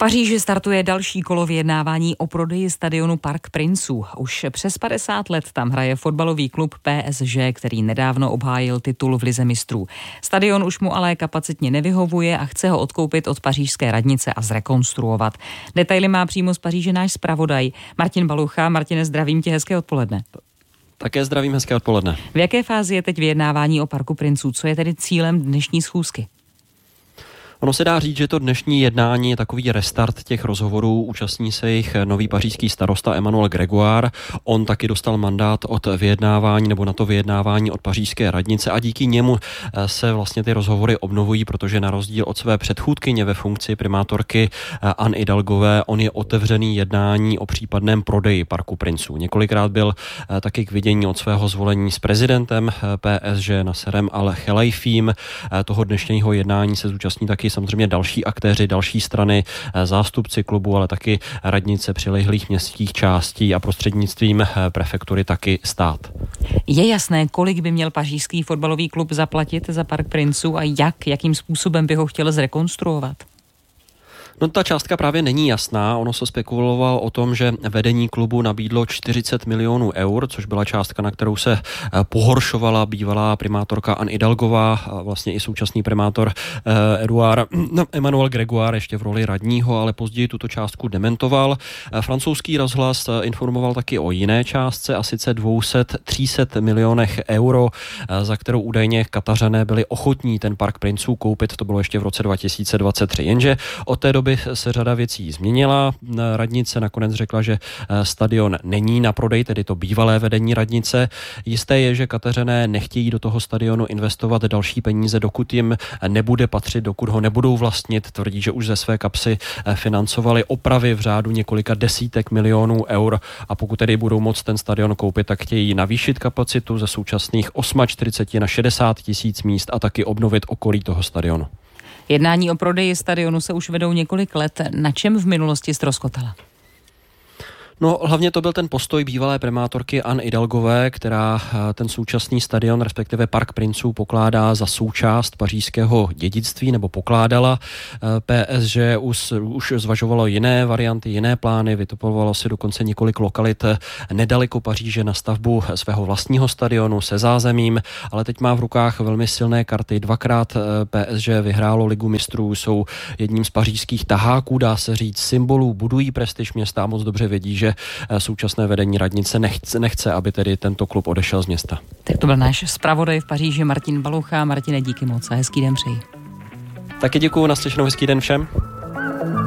Paříži startuje další kolo vyjednávání o prodeji stadionu Parc Princů. Už přes 50 let tam hraje fotbalový klub PSG, který nedávno obhájil titul v Lize mistrů. Stadion už mu ale kapacitně nevyhovuje a chce ho odkoupit od pařížské radnice a zrekonstruovat. Detaily má přímo z Paříže náš zpravodaj Martin Balucha. Martine, zdravím tě, hezké odpoledne. Také zdravím, hezké odpoledne. V jaké fázi je teď vyjednávání o Parcu Princů? Co je tedy cílem dnešní schůzky? Ono se dá říct, že to dnešní jednání je takový restart těch rozhovorů. Účastní se jich nový pařížský starosta Emmanuel Grégoire. On taky dostal mandát od vyjednávání nebo na to vyjednávání od pařížské radnice a díky němu se vlastně ty rozhovory obnovují, protože na rozdíl od své předchůdkyně ve funkci primátorky Anne Hidalgové, on je otevřený jednání o případném prodeji Parcu Princů. Několikrát byl taky k vidění od svého zvolení s prezidentem PSG Nasserem Al-Chelaifím. Toho dnešního jednání se zúčastní taky samozřejmě další aktéři, další strany, zástupci klubu, ale taky radnice přilehlých městských částí a prostřednictvím prefektury taky stát. Je jasné, kolik by měl pařížský fotbalový klub zaplatit za Parc Princů a jakým způsobem by ho chtěl zrekonstruovat? No, ta částka právě není jasná. Ono se spekulovalo o tom, že vedení klubu nabídlo 40 milionů eur, což byla částka, na kterou se pohoršovala bývalá primátorka Anne Hidalgová a vlastně i současný primátor Emmanuel Grégoire ještě v roli radního, ale později tuto částku dementoval. Francouzský rozhlas informoval taky o jiné částce, a sice 200-300 milionech euro, za kterou údajně Katařané byli ochotní ten Parc Princů koupit. To bylo ještě v roce 2023. Jenže od té doby se řada věcí změnila. Radnice nakonec řekla, že stadion není na prodej, tedy to bývalé vedení radnice. Jisté je, že Katařané nechtějí do toho stadionu investovat další peníze, dokud jim nebude patřit, dokud ho nebudou vlastnit. Tvrdí, že už ze své kapsy financovali opravy v řádu několika desítek milionů eur a pokud tedy budou moct ten stadion koupit, tak chtějí navýšit kapacitu ze současných 48 na 60 tisíc míst a taky obnovit okolí toho stadionu. Jednání o prodeji stadionu se už vedou několik let. Na čem v minulosti ztroskotala? No, hlavně to byl ten postoj bývalé primátorky Anne Hidalgové, která ten současný stadion, respektive Parc Princů, pokládá za součást pařížského dědictví, nebo pokládala. PSG už zvažovalo jiné varianty, jiné plány, vytipovalo si dokonce několik lokalit nedaleko Paříže na stavbu svého vlastního stadionu se zázemím, ale teď má v rukách velmi silné karty. Dvakrát PSG vyhrálo Ligu mistrů, jsou jedním z pařížských taháků, dá se říct, symbolů, budují prestiž města a moc dobře vědí, že současné vedení radnice nechce, aby tedy tento klub odešel z města. Tak to byl náš zpravodaj v Paříži Martin Balucha. Martine, díky moc a hezký den přeji. Taky děkuju, naslyšenou, hezký den všem.